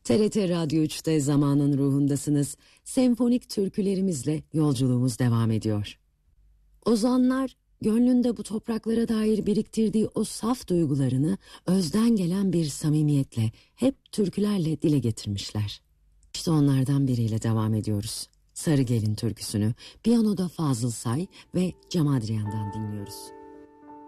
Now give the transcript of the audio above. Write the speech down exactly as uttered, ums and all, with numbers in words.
T R T Radyo üçte Zamanın Ruhundasınız. Senfonik türkülerimizle yolculuğumuz devam ediyor. Ozanlar gönlünde bu topraklara dair biriktirdiği o saf duygularını özden gelen bir samimiyetle hep türkülerle dile getirmişler. İşte onlardan biriyle devam ediyoruz. Sarı Gelin türküsünü piyanoda Fazıl Say ve Cem Adrian'dan dinliyoruz.